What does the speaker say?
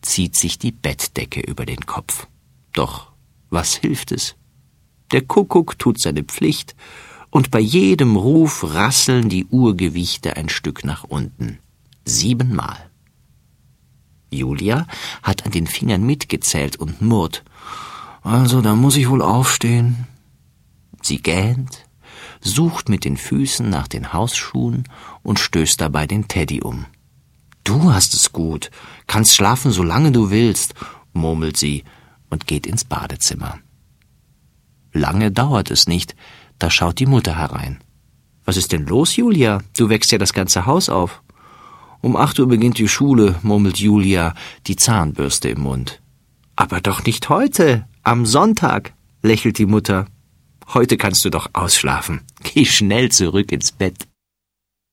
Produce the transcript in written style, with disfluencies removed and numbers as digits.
zieht sich die Bettdecke über den Kopf. Doch was hilft es? Der Kuckuck tut seine Pflicht, und bei jedem Ruf rasseln die Uhrgewichte ein Stück nach unten. 7-mal. Julia hat an den Fingern mitgezählt und murrt. Also, da muss ich wohl aufstehen. Sie gähnt, sucht mit den Füßen nach den Hausschuhen und stößt dabei den Teddy um. »Du hast es gut, kannst schlafen, solange du willst«, murmelt sie und geht ins Badezimmer. Lange dauert es nicht, da schaut die Mutter herein. »Was ist denn los, Julia? Du wächst ja das ganze Haus auf.« »Um 8 Uhr beginnt die Schule«, murmelt Julia, die Zahnbürste im Mund. »Aber doch nicht heute, am Sonntag«, lächelt die Mutter. »Heute kannst du doch ausschlafen. Geh schnell zurück ins Bett.«